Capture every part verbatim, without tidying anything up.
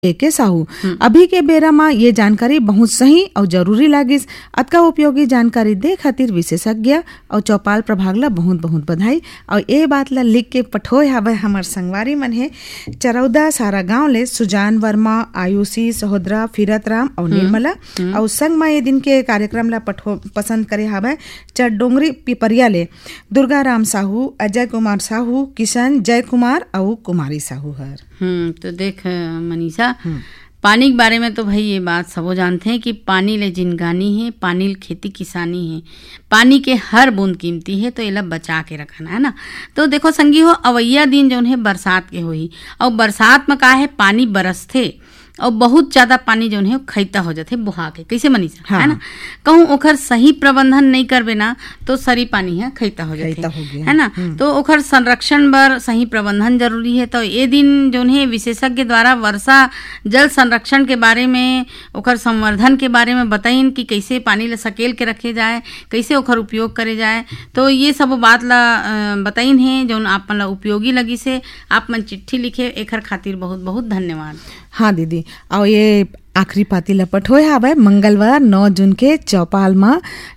के साहू अभी के बेरा में ये जानकारी बहुत सही और जरूरी लागिस। अतका उपयोगी जानकारी दे खातिर विशेषज्ञ और चौपाल प्रभाग ला बहुत बहुत बधाई। और ये बात ला लिख के पठोए हवे हमर संगवारी मन है चरौदा सारा गांव ले सुजान वर्मा, आयुषी, सहोदरा, फिरत राम और निर्मला। और संग में ये दिन के कार्यक्रम ला पठो पसंद करे हवे चरडोंगरी पिपरिया ले दुर्गा राम साहू, अजय कुमार साहू, किशन जय कुमार और कुमारी साहू हर। हम्म तो देख मनीषा, पानी के बारे में तो भाई ये बात सबो जानते हैं कि पानी ले जिनगानी है, पानी ले खेती किसानी है, पानी के हर बूंद कीमती है, तो इला बचा के रखना है ना। तो देखो संगी हो, अवैया दिन जो है बरसात के होई और बरसात में का है पानी बरसथे और बहुत ज्यादा पानी जो है खैता हो जाते बुहा के, कैसे मनीषा हाँ। है ना। कहूँ ओखर सही प्रबंधन नहीं करबे ना तो सरी पानी है खैता हो जाते है ना। तो ओखर संरक्षण बर सही प्रबंधन जरूरी है। तो ये दिन जो है विशेषज्ञ द्वारा वर्षा जल संरक्षण के बारे में, ओखर संवर्धन के बारे में बताइन कि कैसे पानी ला सकेल के रखे जाए, कैसे ओखर उपयोग करे जाए। तो ये सब बात ला बताइन है जो आप मन ला उपयोगी लगी से आप मन चिट्ठी लिखे, एखर खातिर बहुत बहुत धन्यवाद। हाँ दीदी, और ये आखिरी पाती लपट होए हवे मंगलवार नौ जून के चौपाल में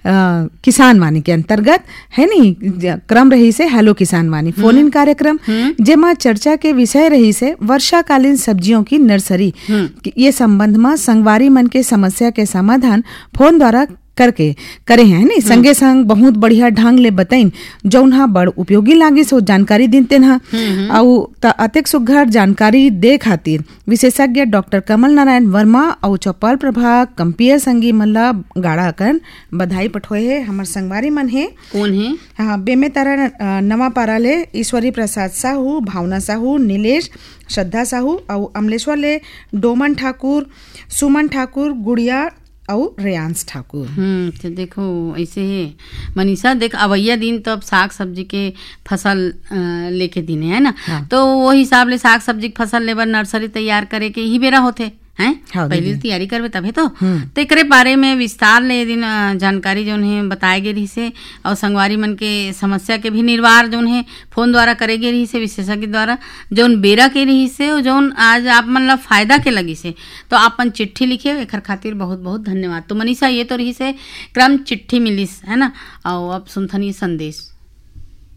किसान वाणी के अंतर्गत है नी क्रम रही से हेलो किसान वाणी फोन इन कार्यक्रम जेमा चर्चा के विषय रही से वर्षाकालीन सब्जियों की नर्सरी। ये संबंध में संगवारी मन के समस्या के समाधान फोन द्वारा करके करे हैं नहीं संगे संग बहुत बढ़िया ढंग ले बताइन जौन हा बड़ उपयोगी लागिस हो जानकारी दिनते ना। और अतेक सुघर जानकारी दे खातिर विशेषज्ञ डॉक्टर कमल नारायण वर्मा और चौपाल प्रभाग कंपियर संगी मल्ला गाड़ा कर बधाई पठोए है। हमार संगवारी मन है कौन है हाँ बेमे तारा नवा पारा ले ईश्वरी प्रसाद साहू, भावना साहू, नीलेश, श्रद्धा साहू और अमलेश्वर ले डोमन ठाकुर, सुमन ठाकुर, गुड़िया और रेयांश ठाकुर। हम्म तो देखो ऐसे है मनीषा, देख अवैया दिन तो अब साग सब्जी के फसल लेके दिन है ना। हाँ। तो वो हिसाब ले साग सब्जी के फसल लेबर नर्सरी तैयार करे के ही बेरा होते हैं। हाँ, पहले तैयारी करबे तबे तो तो एकरे बारे में विस्तार ले दिन जानकारी जो है बताए गे रही से और संगवारी मन के समस्या के भी निर्वार जो है फोन द्वारा करे गे रही से विशेषज्ञ द्वारा जौन बेरा के रही से और जौन आज आप मन ला फायदा के लगी से तो आपन चिट्ठी लिखे, एकर खातिर बहुत बहुत धन्यवाद। तो मनीषा ये तो रही से क्रम चिट्ठी मिलिस है ना। और अब सुनथनी संदेश।